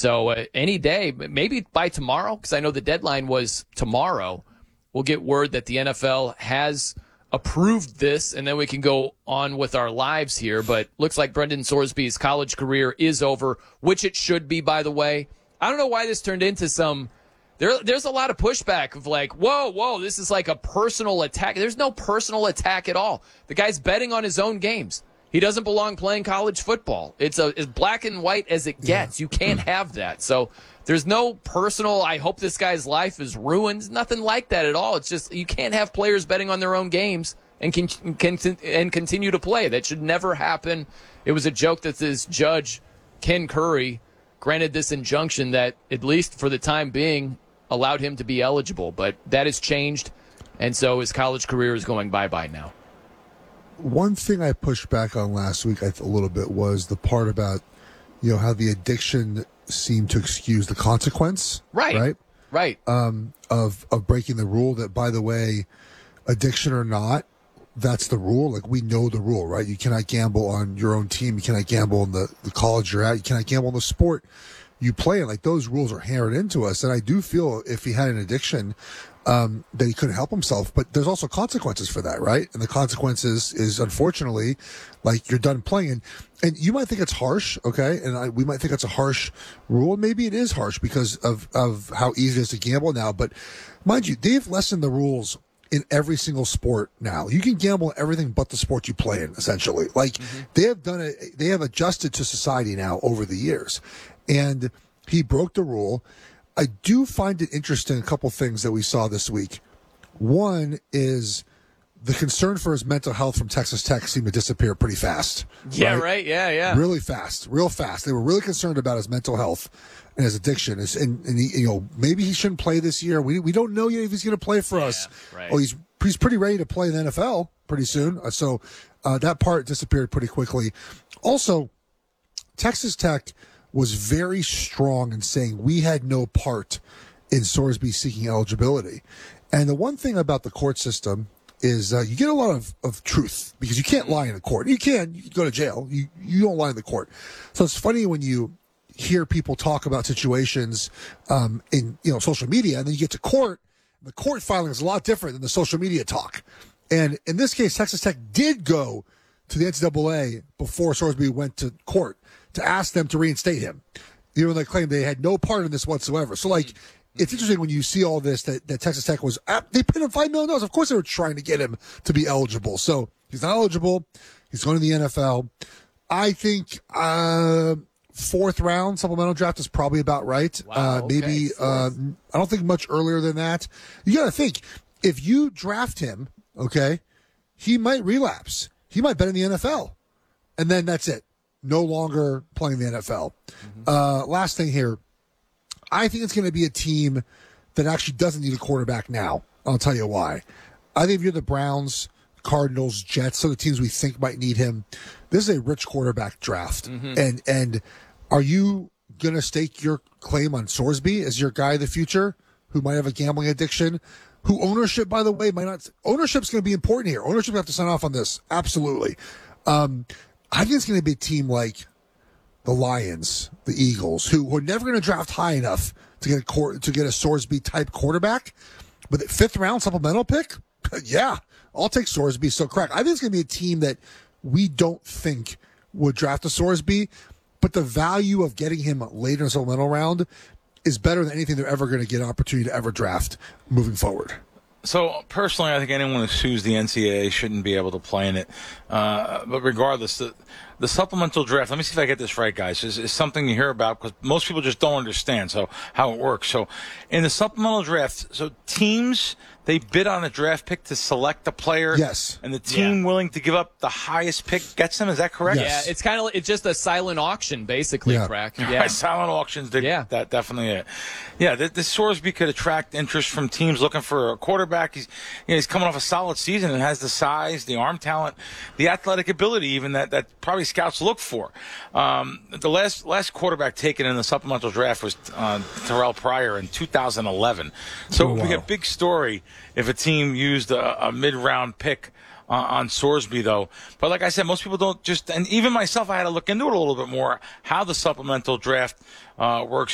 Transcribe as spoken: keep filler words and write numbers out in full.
So uh, any day, maybe by tomorrow, because I know the deadline was tomorrow, we'll get word that the N F L has approved this, and then we can go on with our lives here. But looks like Brendan Sorsby's college career is over, which it should be, by the way. I don't know why this turned into some there. There's a lot of pushback of like, whoa, whoa, this is like a personal attack. There's no personal attack at all. The guy's betting on his own games. He doesn't belong playing college football. It's a, as black and white as it gets. Yeah. You can't have that. So there's no personal, I hope this guy's life is ruined. Nothing like that at all. It's just you can't have players betting on their own games and can, can and continue to play. That should never happen. It was a joke that this judge, Ken Curry, granted this injunction that, at least for the time being, allowed him to be eligible. But that has changed, and so his college career is going bye-bye now. One thing I pushed back on last week a little bit was the part about, you know, how the addiction seemed to excuse the consequence. Right. Right. Right. Um, of, of breaking the rule that, by the way, addiction or not, that's the rule. Like, we know the rule, right? You cannot gamble on your own team. You cannot gamble on the, the college you're at. You cannot gamble on the sport you play in. Like, those rules are hammered into us. And I do feel if he had an addiction, um, that he couldn't help himself, but there's also consequences for that, right? And the consequences is, unfortunately, like, you're done playing. And, and you might think it's harsh, okay? And I, we might think it's a harsh rule. Maybe it is harsh because of, of how easy it is to gamble now. But mind you, they've lessened the rules in every single sport now. You can gamble in everything but the sport you play in, essentially. Like, mm-hmm. they have done it, they have adjusted to society now over the years. And he broke the rule. I do find it interesting, a couple things that we saw this week. One is the concern for his mental health from Texas Tech seemed to disappear pretty fast. Yeah, right? right. Yeah, yeah. Really fast, real fast. They were really concerned about his mental health and his addiction. And, and he, you know, maybe he shouldn't play this year. We we don't know yet if he's going to play for yeah, us. Right. Oh, he's he's pretty ready to play in the N F L pretty soon. Uh, so uh, that part disappeared pretty quickly. Also, Texas Tech was very strong in saying we had no part in Sorsby seeking eligibility. And the one thing about the court system is uh, you get a lot of, of truth because you can't lie in the court. You can, you can go to jail. You, you don't lie in the court. So it's funny when you hear people talk about situations um, in you know social media, and then you get to court. The court filing is a lot different than the social media talk. And in this case, Texas Tech did go to the N C double A before Sorsby went to court to ask them to reinstate him. You know, they claimed they had no part in this whatsoever. So, like, it's interesting when you see all this that, that Texas Tech was, they paid him five million dollars. Of course they were trying to get him to be eligible. So, he's not eligible. He's going to the N F L. I think uh, fourth round supplemental draft is probably about right. Wow, uh, okay, maybe, uh, I don't think much earlier than that. You got to think, if you draft him, okay, he might relapse. He might bet in the N F L. And then that's it. No longer playing the N F L. Mm-hmm. Uh, last thing here. I think it's going to be a team that actually doesn't need a quarterback now. I'll tell you why. I think if you're the Browns, Cardinals, Jets, so the teams we think might need him, this is a rich quarterback draft. Mm-hmm. And and are you going to stake your claim on Sorsby as your guy of the future who might have a gambling addiction? Who ownership, by the way, might not. Ownership's going to be important here. Ownership have to sign off on this. Absolutely. Um, I think it's going to be a team like the Lions, the Eagles, who are never going to draft high enough to get a court, to get a Sorsby type quarterback, but the fifth round supplemental pick, yeah, I'll take Sorsby. So, correct. I think it's going to be a team that we don't think would draft a Sorsby, but the value of getting him later in the supplemental round is better than anything they're ever going to get an opportunity to ever draft moving forward. So, personally, I think anyone who sues the N C double A shouldn't be able to play in it. Uh, but regardless, the, the supplemental draft, let me see if I get this right, guys, is, is something you hear about because most people just don't understand so how it works. So, in the supplemental draft, so teams, they bid on a draft pick to select a player. Yes. And the team yeah. willing to give up the highest pick gets them. Is that correct? Yes. Yeah, it's kind of it's just a silent auction, basically, yeah. Crack. Yeah. Yeah. Silent auctions, they, yeah. that definitely it. Yeah, this, this Sorsby could attract interest from teams looking for a quarterback. He's, you know, he's coming off a solid season and has the size, the arm talent, the athletic ability even that, that probably scouts look for. Um, the last last quarterback taken in the supplemental draft was uh, Terrell Pryor in two thousand eleven. So oh, wow. we get a big story if a team used a, a mid-round pick uh, on Sorsby, though. But like I said, most people don't just, and even myself, I had to look into it a little bit more, how the supplemental draft uh, works.